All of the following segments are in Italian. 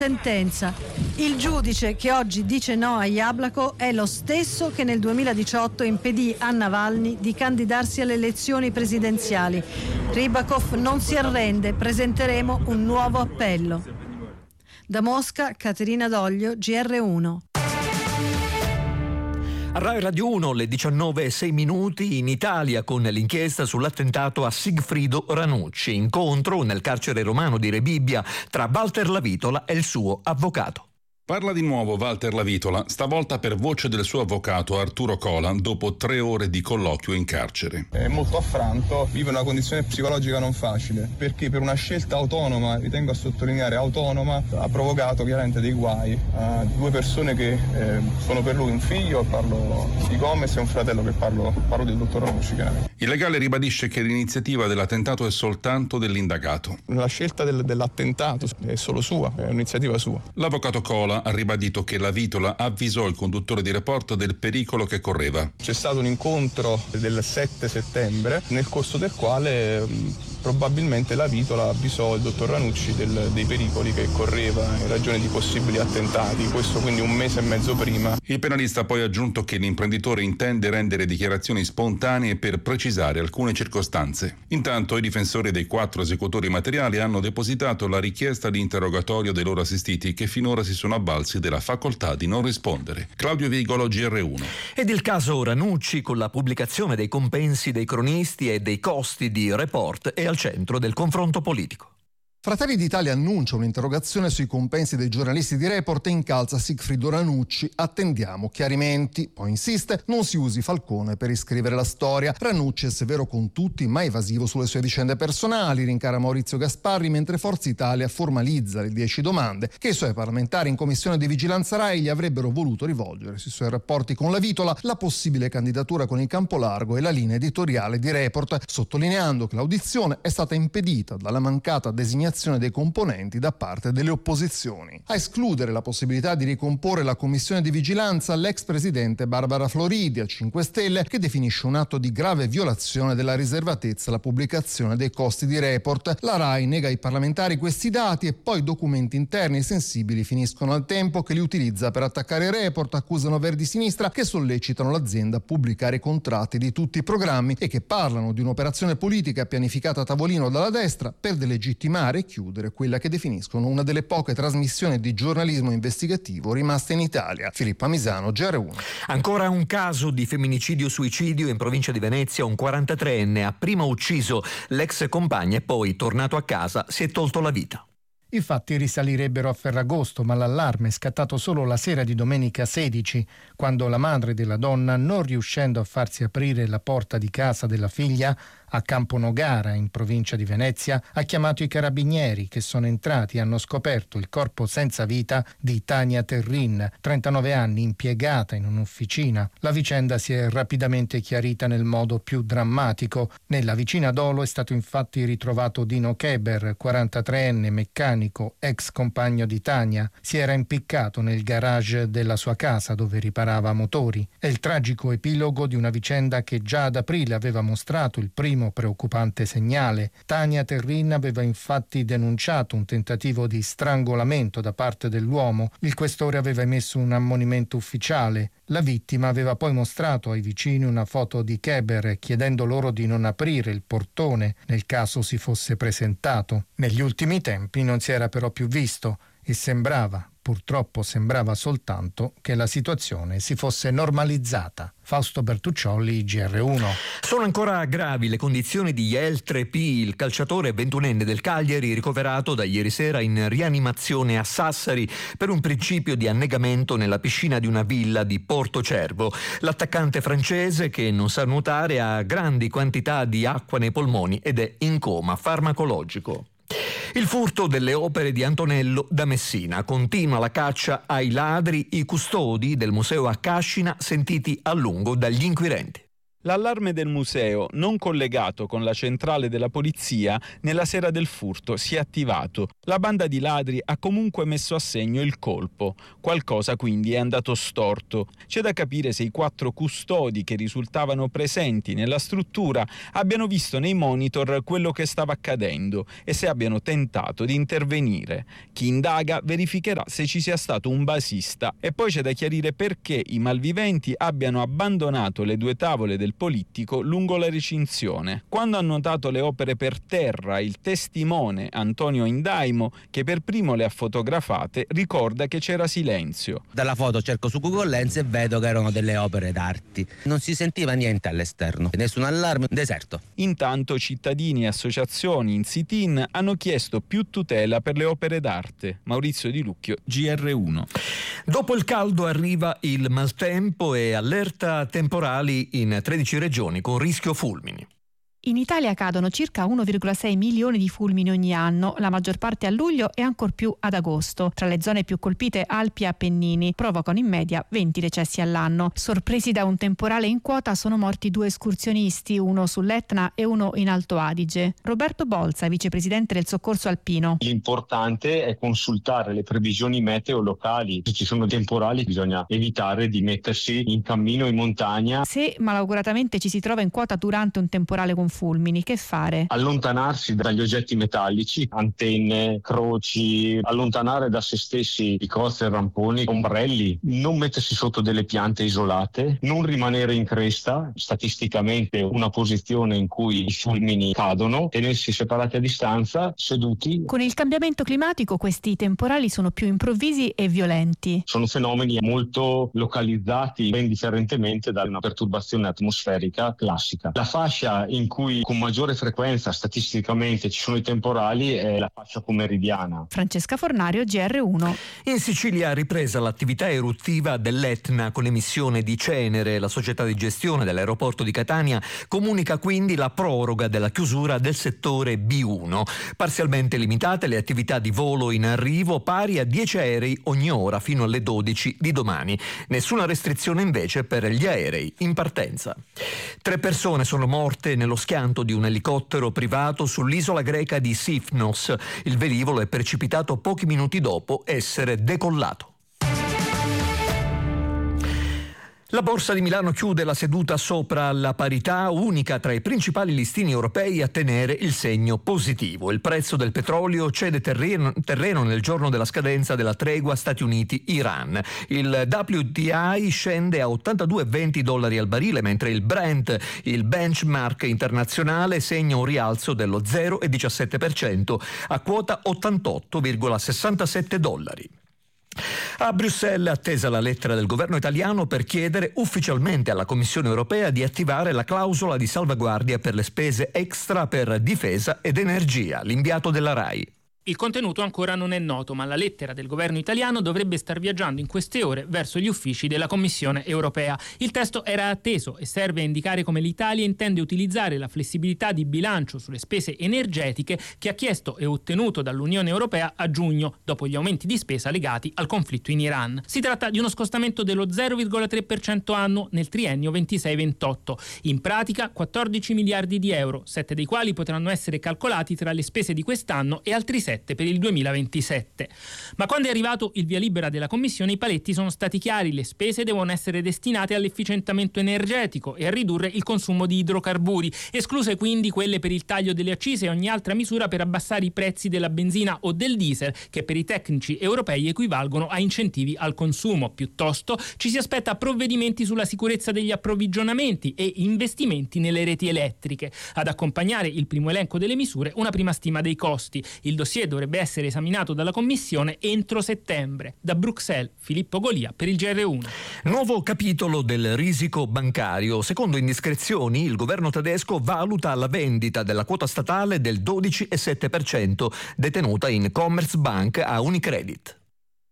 Sentenza. Il giudice che oggi dice no a Jablako è lo stesso che nel 2018 impedì a Navalny di candidarsi alle elezioni presidenziali. Rybakov non si arrende, presenteremo un nuovo appello. Da Mosca, Caterina Doglio, GR1. A Rai Radio 1, le 19:06 in Italia, con l'inchiesta sull'attentato a Sigfrido Ranucci. Incontro nel carcere romano di Rebibbia tra Walter Lavitola e il suo avvocato. Parla di nuovo Walter Lavitola, stavolta per voce del suo avvocato Arturo Cola, dopo 3 ore di colloquio in carcere. È molto affranto, vive una condizione psicologica non facile, perché per una scelta autonoma, ritengo a sottolineare autonoma, ha provocato chiaramente dei guai a 2 persone che sono per lui un figlio, parlo di Gomez, e un fratello che parlo del dottor Ranucci chiaramente. Il legale ribadisce che l'iniziativa dell'attentato è soltanto dell'indagato. La scelta dell'attentato è solo sua, è un'iniziativa sua. L'avvocato Cola ha ribadito che Lavitola avvisò il conduttore di Report del pericolo che correva. C'è stato un incontro del 7 settembre nel corso del quale probabilmente Lavitola avvisò il dottor Ranucci dei pericoli che correva in ragione di possibili attentati, questo quindi 1 mese e mezzo prima. Il penalista ha poi aggiunto che l'imprenditore intende rendere dichiarazioni spontanee per precisare alcune circostanze. Intanto i difensori dei 4 esecutori materiali hanno depositato la richiesta di interrogatorio dei loro assistiti, che finora si sono avvalsi della facoltà di non rispondere. Claudio Vigolo, GR1. Ed il caso Ranucci, con la pubblicazione dei compensi dei cronisti e dei costi di Report, è al centro del confronto politico. Fratelli d'Italia annuncia un'interrogazione sui compensi dei giornalisti di Report e incalza Sigfrido Ranucci. Attendiamo chiarimenti. Poi insiste, non si usi Falcone per riscrivere la storia. Ranucci è severo con tutti, ma evasivo sulle sue vicende personali, rincara Maurizio Gasparri, mentre Forza Italia formalizza le 10 domande che i suoi parlamentari in commissione di vigilanza Rai gli avrebbero voluto rivolgere sui suoi rapporti con Lavitola, la possibile candidatura con il Campolargo e la linea editoriale di Report, sottolineando che l'audizione è stata impedita dalla mancata designazione dei componenti da parte delle opposizioni. A escludere la possibilità di ricomporre la commissione di vigilanza l'ex presidente Barbara Floridi, a 5 Stelle, che definisce un atto di grave violazione della riservatezza la pubblicazione dei costi di Report. La Rai nega ai parlamentari questi dati e poi documenti interni e sensibili finiscono al tempo, che li utilizza per attaccare Report, accusano Verdi-Sinistra che sollecitano l'azienda a pubblicare i contratti di tutti i programmi e che parlano di un'operazione politica pianificata a tavolino dalla destra per delegittimare e chiudere quella che definiscono una delle poche trasmissioni di giornalismo investigativo rimaste in Italia. Filippo Amisano, GR1. Ancora un caso di femminicidio-suicidio in provincia di Venezia. Un 43enne ha prima ucciso l'ex compagna e poi, tornato a casa, si è tolto la vita. I fatti risalirebbero a Ferragosto, ma l'allarme è scattato solo la sera di domenica 16, quando la madre della donna, non riuscendo a farsi aprire la porta di casa della figlia, a Camponogara, in provincia di Venezia, ha chiamato i carabinieri, che sono entrati e hanno scoperto il corpo senza vita di Tania Terrin, 39 anni, impiegata in un'officina. La vicenda si è rapidamente chiarita nel modo più drammatico. Nella vicina Dolo è stato infatti ritrovato Dino Keber, 43enne, meccanico, ex compagno di Tania. Si era impiccato nel garage della sua casa dove riparava motori. È il tragico epilogo di una vicenda che già ad aprile aveva mostrato il primo preoccupante segnale. Tania Terrin aveva infatti denunciato un tentativo di strangolamento da parte dell'uomo. Il questore aveva emesso un ammonimento ufficiale. La vittima aveva poi mostrato ai vicini una foto di Keber, chiedendo loro di non aprire il portone nel caso si fosse presentato. Negli ultimi tempi non si era però più visto e purtroppo sembrava soltanto che la situazione si fosse normalizzata. Fausto Bertucciolli, GR1. Sono ancora gravi le condizioni di Yael Trepi, il calciatore 21enne del Cagliari, ricoverato da ieri sera in rianimazione a Sassari per un principio di annegamento nella piscina di una villa di Portocervo. L'attaccante francese, che non sa nuotare, ha grandi quantità di acqua nei polmoni ed è in coma farmacologico. Il furto delle opere di Antonello da Messina. Continua la caccia ai ladri, i custodi del museo a Cascina, sentiti a lungo dagli inquirenti. L'allarme del museo, non collegato con la centrale della polizia, nella sera del furto si è attivato. La banda di ladri ha comunque messo a segno il colpo. Qualcosa quindi è andato storto. C'è da capire se i 4 custodi che risultavano presenti nella struttura abbiano visto nei monitor quello che stava accadendo e se abbiano tentato di intervenire. Chi indaga verificherà se ci sia stato un basista e poi c'è da chiarire perché i malviventi abbiano abbandonato le 2 tavole del politico lungo la recinzione. Quando ha notato le opere per terra, il testimone Antonio Indaimo, che per primo le ha fotografate, ricorda che c'era silenzio. Dalla foto cerco su Google Lens e vedo che erano delle opere d'arte. Non si sentiva niente all'esterno, nessun allarme, deserto. Intanto cittadini e associazioni in sit-in hanno chiesto più tutela per le opere d'arte. Maurizio Di Lucchio, GR1. Dopo il caldo arriva il maltempo e allerta temporali in 13 regioni con rischio fulmini. In Italia cadono circa 1,6 milioni di fulmini ogni anno, la maggior parte a luglio e ancor più ad agosto. Tra le zone più colpite Alpi e Appennini provocano in media 20 decessi all'anno. Sorpresi da un temporale in quota sono morti 2 escursionisti, uno sull'Etna e uno in Alto Adige. Roberto Bolza, vicepresidente del Soccorso Alpino. L'importante è consultare le previsioni meteo locali. Se ci sono temporali bisogna evitare di mettersi in cammino in montagna. Se malauguratamente ci si trova in quota durante un temporale con fulmini, che fare? Allontanarsi dagli oggetti metallici, antenne, croci, allontanare da se stessi i cozze, ramponi, ombrelli, non mettersi sotto delle piante isolate, non rimanere in cresta, statisticamente una posizione in cui i fulmini cadono, tenersi separati a distanza, seduti. Con il cambiamento climatico questi temporali sono più improvvisi e violenti. Sono fenomeni molto localizzati ben differentemente da una perturbazione atmosferica classica. La fascia in cui con maggiore frequenza statisticamente ci sono i temporali è la fascia pomeridiana. Francesca Fornario, GR1. In Sicilia ha ripresa l'attività eruttiva dell'Etna con emissione di cenere. La società di gestione dell'aeroporto di Catania comunica quindi la proroga della chiusura del settore B1. Parzialmente limitate le attività di volo in arrivo pari a 10 aerei ogni ora fino alle 12 di domani. Nessuna restrizione invece per gli aerei in partenza. 3 persone sono morte nello schianto di un elicottero privato sull'isola greca di Sifnos. Il velivolo è precipitato pochi minuti dopo essere decollato. La Borsa di Milano chiude la seduta sopra la parità, unica tra i principali listini europei a tenere il segno positivo. Il prezzo del petrolio cede terreno nel giorno della scadenza della tregua Stati Uniti-Iran. Il WTI scende a $82,20 al barile, mentre il Brent, il benchmark internazionale, segna un rialzo dello 0,17% a quota $88,67. A Bruxelles attesa la lettera del governo italiano per chiedere ufficialmente alla Commissione europea di attivare la clausola di salvaguardia per le spese extra per difesa ed energia. L'inviato della RAI. Il contenuto ancora non è noto, ma la lettera del governo italiano dovrebbe star viaggiando in queste ore verso gli uffici della Commissione europea. Il testo era atteso e serve a indicare come l'Italia intende utilizzare la flessibilità di bilancio sulle spese energetiche che ha chiesto e ottenuto dall'Unione europea a giugno, dopo gli aumenti di spesa legati al conflitto in Iran. Si tratta di uno scostamento dello 0,3% annuo nel triennio 26-28. In pratica 14 miliardi di euro, 7 dei quali potranno essere calcolati tra le spese di quest'anno e altri 7 per il 2027. Ma quando è arrivato il via libera della Commissione, i paletti sono stati chiari: le spese devono essere destinate all'efficientamento energetico e a ridurre il consumo di idrocarburi, escluse quindi quelle per il taglio delle accise e ogni altra misura per abbassare i prezzi della benzina o del diesel, che per i tecnici europei equivalgono a incentivi al consumo. Piuttosto ci si aspetta provvedimenti sulla sicurezza degli approvvigionamenti e investimenti nelle reti elettriche. Ad accompagnare il primo elenco delle misure, una prima stima dei costi. Il dossier dovrebbe essere esaminato dalla Commissione entro settembre. Da Bruxelles, Filippo Golia per il GR1. Nuovo capitolo del risico bancario. Secondo indiscrezioni, il governo tedesco valuta la vendita della quota statale del 12,7% detenuta in Commerzbank a Unicredit. Il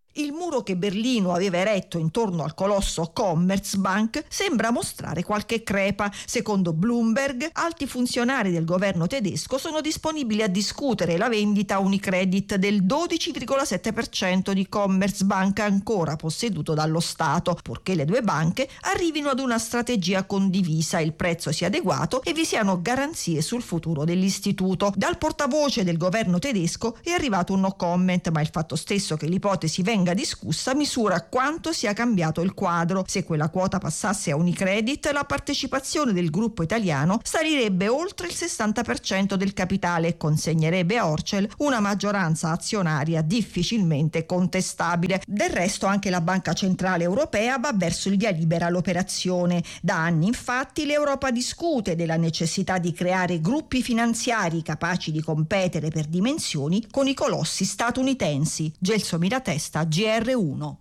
muro che Berlino aveva eretto intorno al colosso Commerzbank sembra mostrare qualche crepa. Secondo Bloomberg, alti funzionari del governo tedesco sono disponibili a discutere la vendita a Unicredit del 12,7% di Commerzbank ancora posseduto dallo Stato, purché le due banche arrivino ad una strategia condivisa, il prezzo sia adeguato e vi siano garanzie sul futuro dell'istituto. Dal portavoce del governo tedesco è arrivato un no comment, ma il fatto stesso che l'ipotesi venga discussa misura quanto sia cambiato il quadro. Se quella quota passasse a Unicredit, la partecipazione del gruppo italiano salirebbe oltre il 60% del capitale e consegnerebbe a Orcel una maggioranza azionaria difficilmente contestabile. Del resto anche la Banca Centrale Europea va verso il via libera all'operazione. Da anni infatti l'Europa discute della necessità di creare gruppi finanziari capaci di competere per dimensioni con i colossi statunitensi. Gelso Miratesta, GR1.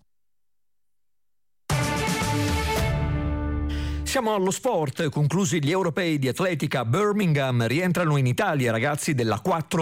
Siamo allo sport. Conclusi gli europei di atletica a Birmingham, rientrano in Italia i ragazzi della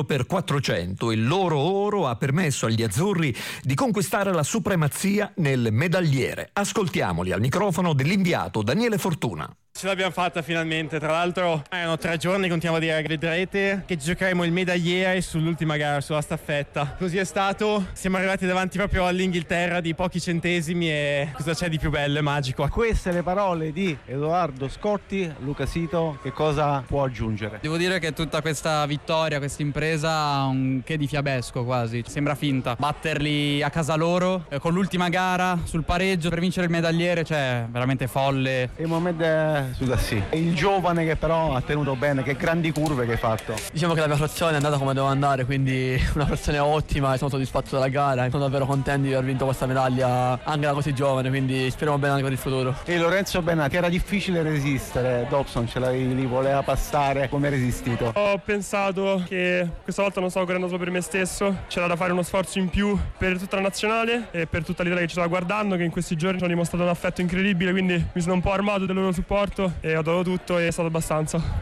4x400. Il loro oro ha permesso agli azzurri di conquistare la supremazia nel medagliere. Ascoltiamoli al microfono dell'inviato Daniele Fortuna. Ce l'abbiamo fatta finalmente, tra l'altro erano 3 giorni, continuiamo a dire, vedrete che giocheremo il medagliere sull'ultima gara, sulla staffetta. Così è stato, siamo arrivati davanti proprio all'Inghilterra di pochi centesimi e cosa c'è di più bello e magico. Queste le parole di Edoardo Scotti. Luca Sito, che cosa può aggiungere? Devo dire che tutta questa vittoria, questa impresa ha un che di fiabesco quasi, sembra finta. Batterli a casa loro, con l'ultima gara sul pareggio per vincere il medagliere, cioè veramente folle. E Mohamed Sudassi, il giovane che però ha tenuto bene, che grandi curve che hai fatto. Diciamo che la preparazione è andata come doveva andare, quindi una preparazione ottima e sono soddisfatto della gara. Sono davvero contento di aver vinto questa medaglia anche da così giovane, quindi speriamo bene anche per il futuro. E Lorenzo Benati, era difficile resistere, Dobson ce l'avevi lì, voleva passare, come hai resistito? Ho pensato che questa volta non stavo correndo solo per me stesso, c'era da fare uno sforzo in più per tutta la nazionale e per tutta l'Italia che ci stava guardando, che in questi giorni ci hanno dimostrato un affetto incredibile, quindi mi sono un po' armato del loro supporto e ho dato tutto e è stato abbastanza.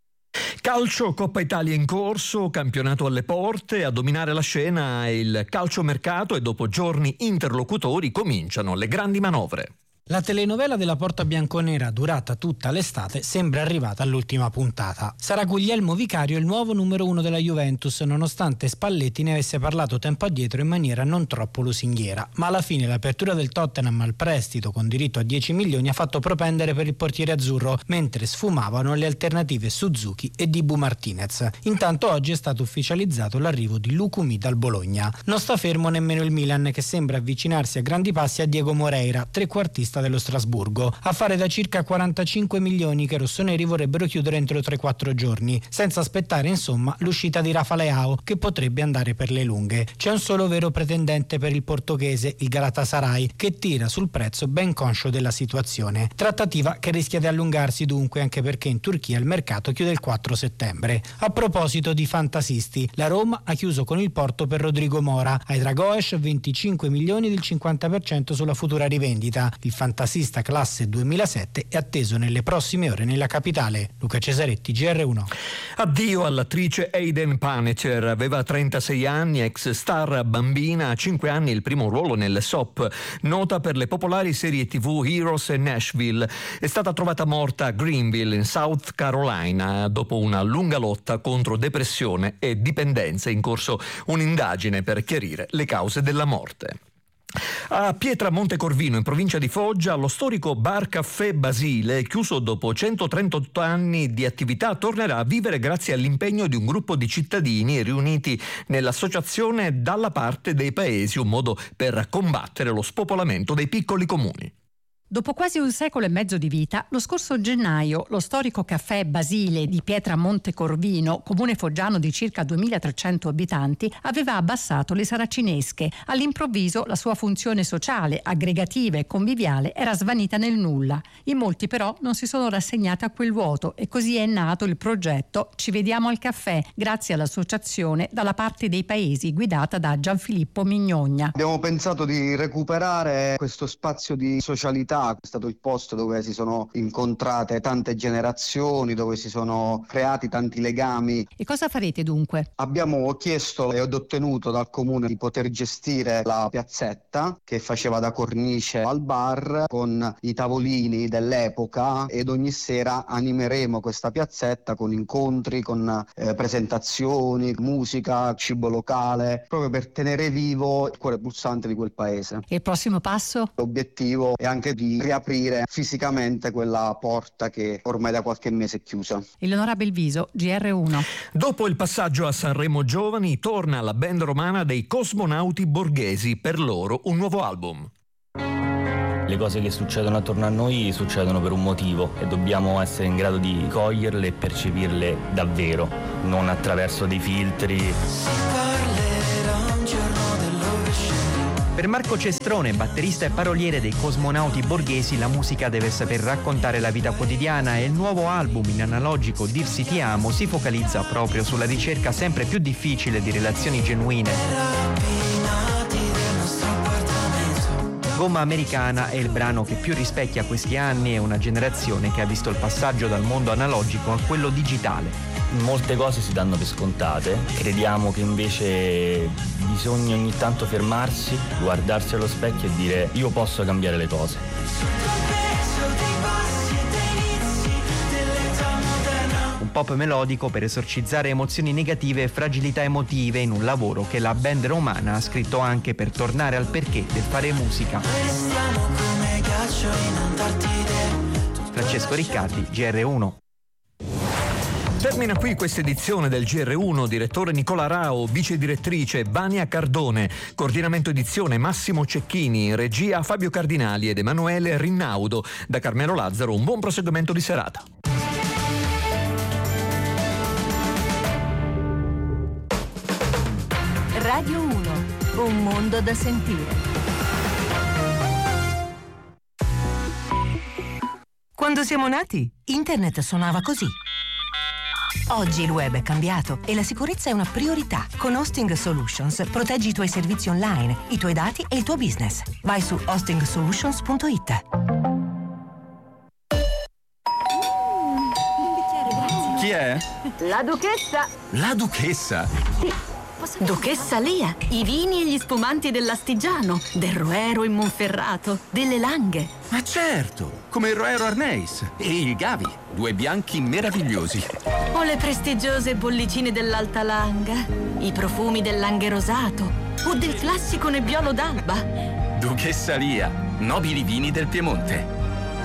Calcio, Coppa Italia in corso, campionato alle porte, a dominare la scena è il calciomercato e dopo giorni interlocutori cominciano le grandi manovre. La telenovela della Porta Bianconera, durata tutta l'estate, sembra arrivata all'ultima puntata. Sarà Guglielmo Vicario il nuovo numero 1 della Juventus, nonostante Spalletti ne avesse parlato tempo addietro in maniera non troppo lusinghiera. Ma alla fine l'apertura del Tottenham al prestito con diritto a 10 milioni ha fatto propendere per il portiere azzurro, mentre sfumavano le alternative Suzuki e Dibu Martinez. Intanto oggi è stato ufficializzato l'arrivo di Lukumi dal Bologna. Non sta fermo nemmeno il Milan, che sembra avvicinarsi a grandi passi a Diego Moreira, trequartista dello Strasburgo, affare da circa 45 milioni che i rossoneri vorrebbero chiudere entro 3-4 giorni, senza aspettare insomma l'uscita di Rafa Leao, che potrebbe andare per le lunghe. C'è un solo vero pretendente per il portoghese, il Galatasaray, che tira sul prezzo ben conscio della situazione. Trattativa che rischia di allungarsi dunque, anche perché in Turchia il mercato chiude il 4 settembre. A proposito di fantasisti, la Roma ha chiuso con il Porto per Rodrigo Mora, ai Dragoes 25 milioni del 50% sulla futura rivendita. Il fantasista classe 2007 è atteso nelle prossime ore nella capitale. Luca Cesaretti, GR1. Addio all'attrice Hayden Panettiere, aveva 36 anni, ex star bambina, a 5 anni il primo ruolo nelle soap, nota per le popolari serie TV Heroes e Nashville. È stata trovata morta a Greenville, in South Carolina, dopo una lunga lotta contro depressione e dipendenza. In corso un'indagine per chiarire le cause della morte. A Pietramonte Corvino, in provincia di Foggia, lo storico bar caffè Basile, chiuso dopo 138 anni di attività, tornerà a vivere grazie all'impegno di un gruppo di cittadini riuniti nell'associazione Dalla Parte dei Paesi, un modo per combattere lo spopolamento dei piccoli comuni. Dopo quasi un secolo e mezzo di vita, lo scorso gennaio lo storico caffè Basile di Pietramonte Corvino, comune foggiano di circa 2300 abitanti, aveva abbassato le saracinesche. All'improvviso la sua funzione sociale, aggregativa e conviviale era svanita nel nulla. In molti però non si sono rassegnati a quel vuoto e così è nato il progetto Ci vediamo al caffè, grazie all'associazione Dalla Parte dei Paesi guidata da Gianfilippo Mignogna. Abbiamo pensato di recuperare questo spazio di socialità città, è stato il posto dove si sono incontrate tante generazioni, dove si sono creati tanti legami. E cosa farete dunque? Abbiamo chiesto ed ottenuto dal comune di poter gestire la piazzetta che faceva da cornice al bar con i tavolini dell'epoca, ed ogni sera animeremo questa piazzetta con incontri, con presentazioni, musica, cibo locale, proprio per tenere vivo il cuore pulsante di quel paese. E il prossimo passo? L'obiettivo è anche di riaprire fisicamente quella porta che ormai da qualche mese è chiusa. Eleonora Belviso, GR1. Dopo il passaggio a Sanremo Giovani, torna la band romana dei Cosmonauti Borghesi, per loro un nuovo album. Le cose che succedono attorno a noi succedono per un motivo e dobbiamo essere in grado di coglierle e percepirle davvero, non attraverso dei filtri. Per Marco Cestrone, batterista e paroliere dei Cosmonauti Borghesi, la musica deve saper raccontare la vita quotidiana e il nuovo album in analogico Dirsi ti amo si focalizza proprio sulla ricerca sempre più difficile di relazioni genuine. Gomma Americana è il brano che più rispecchia questi anni e una generazione che ha visto il passaggio dal mondo analogico a quello digitale. Molte cose si danno per scontate, crediamo che invece bisogna ogni tanto fermarsi, guardarsi allo specchio e dire io posso cambiare le cose. Un pop melodico per esorcizzare emozioni negative e fragilità emotive in un lavoro che la band romana ha scritto anche per tornare al perché del fare musica. Francesco Riccardi, GR1. Termina qui questa edizione del GR1, direttore Nicola Rao, vice direttrice Vania Cardone, coordinamento edizione Massimo Cecchini, regia Fabio Cardinali ed Emanuele Rinnaudo. Da Carmelo Lazzaro un buon proseguimento di serata. Radio 1, un mondo da sentire. Quando siamo nati, internet suonava così. Oggi il web è cambiato e la sicurezza è una priorità. Con Hosting Solutions proteggi i tuoi servizi online, i tuoi dati e il tuo business. Vai su hostingsolutions.it. Chi è? La duchessa. La duchessa? Sì. Duchessa Lia, i vini e gli spumanti dell'Astigiano, del Roero in Monferrato, delle Langhe. Ma certo, come il Roero Arneis e il Gavi, due bianchi meravigliosi. O le prestigiose bollicine dell'Alta Langa, i profumi del Langhe Rosato o del classico Nebbiolo d'Alba. Duchessa Lia, nobili vini del Piemonte.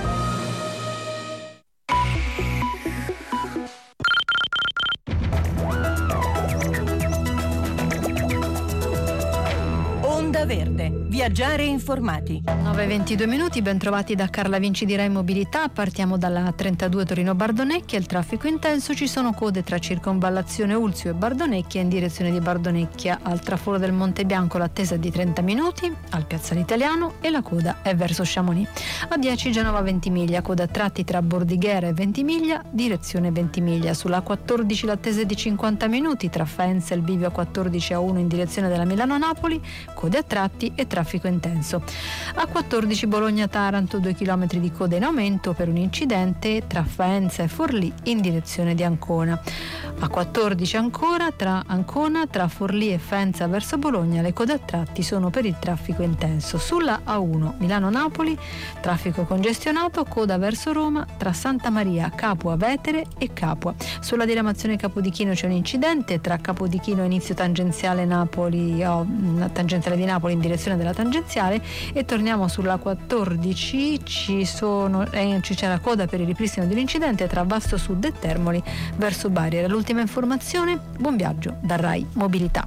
Verde. Viaggiare informati. 9:22 minuti, ben trovati da Carla Vinci di Rai Mobilità. Partiamo dalla 32 Torino-Bardonecchia. Il traffico intenso, ci sono code tra circonvallazione Ulzio e Bardonecchia in direzione di Bardonecchia. Al traforo del Monte Bianco l'attesa è di 30 minuti, al Piazzale Italiano, e la coda è verso Chamonix. A 10 Genova Ventimiglia, coda a tratti tra Bordighera e Ventimiglia, direzione Ventimiglia. Sulla 14 l'attesa è di 50 minuti tra Faenza e il bivio 14 a 1 in direzione della Milano-Napoli, code a tratti e traffico intenso. A 14 Bologna-Taranto, 2 km di coda in aumento per un incidente tra Faenza e Forlì in direzione di Ancona. A 14 ancora tra Ancona, tra Forlì e Faenza verso Bologna, le code a tratti sono per il traffico intenso. Sulla A1 Milano-Napoli, traffico congestionato, coda verso Roma tra Santa Maria, Capua Vetere e Capua. Sulla diramazione Capodichino c'è un incidente tra Capodichino inizio tangenziale Napoli, tangenziale di Napoli in direzione della tangenziale, e torniamo sulla 14, c'è la coda per il ripristino dell'incidente tra Vasto Sud e Termoli verso Bari. Era l'ultima informazione, buon viaggio da Rai Mobilità.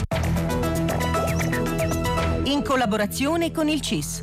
In collaborazione con il CIS.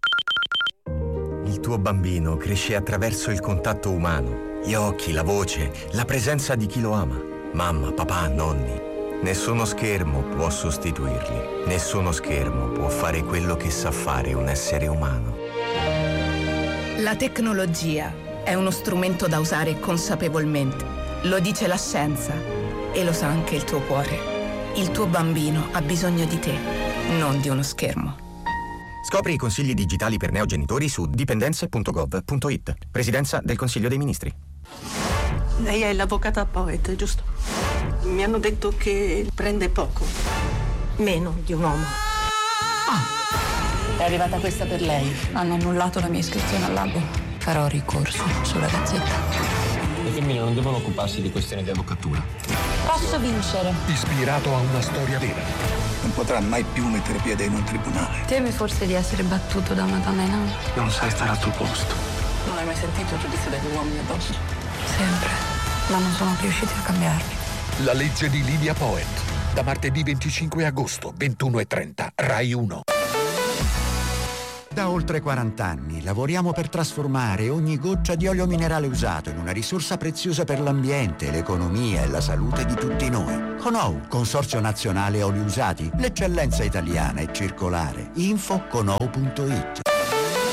Il tuo bambino cresce attraverso il contatto umano, gli occhi, la voce, la presenza di chi lo ama. Mamma, papà, nonni. Nessuno schermo può sostituirli. Nessuno schermo può fare quello che sa fare un essere umano. La tecnologia è uno strumento da usare consapevolmente. Lo dice la scienza e lo sa anche il tuo cuore. Il tuo bambino ha bisogno di te, non di uno schermo. Scopri i consigli digitali per neogenitori su dipendenze.gov.it. Presidenza del Consiglio dei Ministri. Lei è l'avvocata Poet, giusto? Mi hanno detto che prende poco. Meno di un uomo. È arrivata questa per lei. Hanno annullato la mia iscrizione all'albo. Farò ricorso sulla gazzetta. Le femmine non devono occuparsi di questioni di avvocatura. Posso vincere. Ispirato a una storia vera. Non potrà mai più mettere piede in un tribunale. Temi forse di essere battuto da una donna in anno? Non sai stare al tuo posto. Non hai mai sentito il giudizio degli uomini addosso? Sempre. Ma non sono riusciti a cambiarmi. La legge di Lidia Poet. Da martedì 25 agosto, 21:30, Rai 1. Da oltre 40 anni lavoriamo per trasformare ogni goccia di olio minerale usato in una risorsa preziosa per l'ambiente, l'economia e la salute di tutti noi. Conou, Consorzio Nazionale Oli Usati, l'eccellenza italiana e circolare. Info conou.it.